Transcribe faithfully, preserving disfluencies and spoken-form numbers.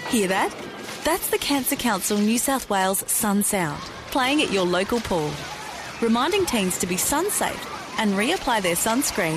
Hear that? That's the Cancer Council New South Wales Sun Sound, playing at your local pool, reminding teens to be sun safe and reapply their sunscreen